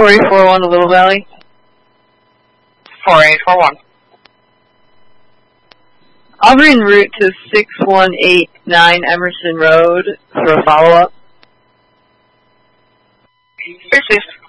4841 to Little Valley. 4841. I'll be en route to 6189 Emerson Road for a follow-up. Received.